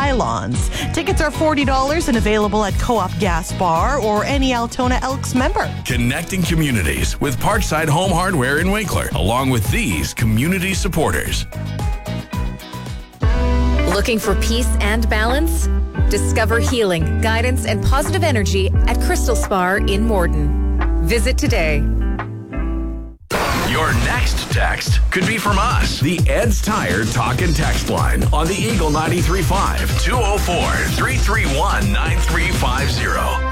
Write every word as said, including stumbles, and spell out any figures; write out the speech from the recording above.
pylons. Tickets are forty dollars and available at Co-op Gas Bar or any Altona Elks member. Connecting communities with Parkside Home Hardware in Winkler, along with these community supporters. Looking for peace and balance? Discover healing, guidance, and positive energy at Crystal Spa in Morden. Visit today. Your next text could be from us. The Ed's Tire Talk and Text line on the Eagle ninety-three point five, two oh four, three three one, nine three five zero.